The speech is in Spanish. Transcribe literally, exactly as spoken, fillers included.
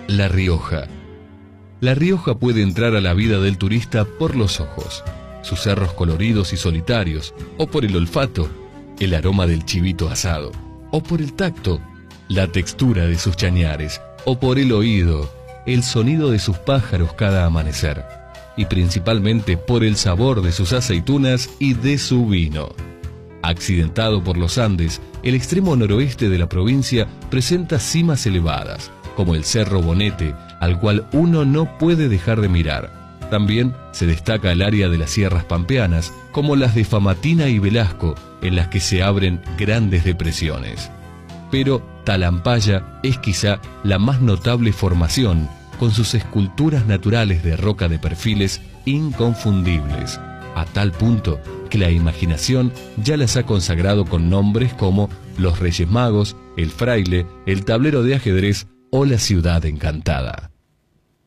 La Rioja. La Rioja puede entrar a la vida del turista por los ojos, sus cerros coloridos y solitarios, o por el olfato, el aroma del chivito asado, o por el tacto, la textura de sus chañares, o por el oído, el sonido de sus pájaros cada amanecer, y principalmente por el sabor de sus aceitunas y de su vino. Accidentado por los Andes, el extremo noroeste de la provincia presenta cimas elevadas, como el Cerro Bonete, al cual uno no puede dejar de mirar. También se destaca el área de las sierras pampeanas, como las de Famatina y Velasco, en las que se abren grandes depresiones. Pero Talampaya es quizá la más notable formación, con sus esculturas naturales de roca de perfiles inconfundibles, a tal punto que la imaginación ya las ha consagrado con nombres como los Reyes Magos, el Fraile, el Tablero de Ajedrez o la Ciudad Encantada.